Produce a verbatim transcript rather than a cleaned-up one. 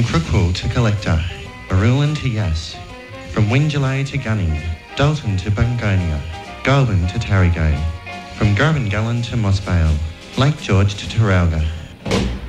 Crookwell to Collector, Marulan to Yass, from Wingelay to Gunning, Dalton to Bungonia, Goulburn to Tarragone, from Garbangullen to Mossvale, Lake George to Taralga.